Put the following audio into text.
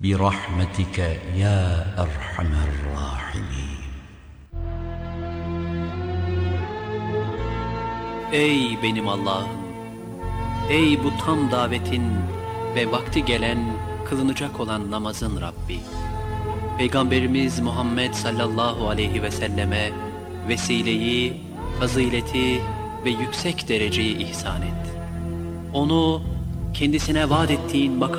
برحمتك يا أرحم الراحمين. Ey benim Allah'ım! Ey bu tam davetin ve vakti gelen, kılınacak olan namazın Rabbi! Peygamberimiz Muhammed sallallahu aleyhi ve selleme vesileyi, fazileti ve yüksek dereceyi ihsan et. Onu kendisine vaat ettiğin makam